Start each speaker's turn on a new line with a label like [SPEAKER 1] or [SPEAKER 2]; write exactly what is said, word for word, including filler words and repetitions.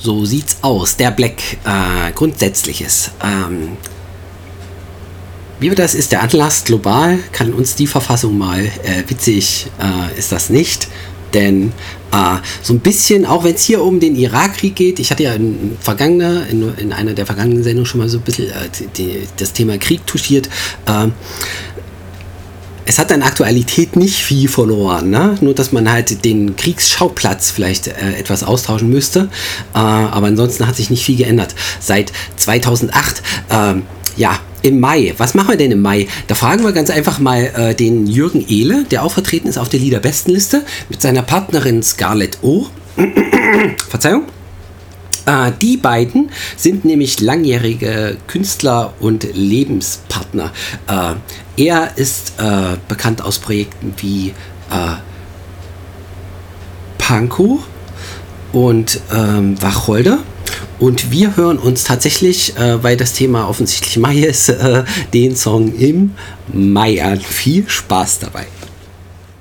[SPEAKER 1] So sieht's aus. Der Black, äh, Grundsätzliches. Ähm, wie wir das ist, der Anlass global, kann uns die Verfassung mal, äh, witzig äh, ist das nicht, denn äh, so ein bisschen, auch wenn es hier um den Irakkrieg geht, ich hatte ja in, vergangene, in, in einer der vergangenen Sendungen schon mal so ein bisschen äh, die, das Thema Krieg touchiert, äh, es hat an Aktualität nicht viel verloren, ne? Nur dass man halt den Kriegsschauplatz vielleicht äh, etwas austauschen müsste, äh, aber ansonsten hat sich nicht viel geändert. Seit zweitausendacht, äh, ja, im Mai. Was machen wir denn im Mai? Da fragen wir ganz einfach mal äh, den Jürgen Ehle, der auch vertreten ist auf der Liederbestenliste, mit seiner Partnerin Scarlett O. Verzeihung. Äh, die beiden sind nämlich langjährige Künstler und Lebenspartner. Äh, er ist äh, bekannt aus Projekten wie äh, Pankow und ähm, Wacholder. Und wir hören uns tatsächlich, äh, weil das Thema offensichtlich Mai ist, äh, den Song im Mai an. Viel Spaß dabei.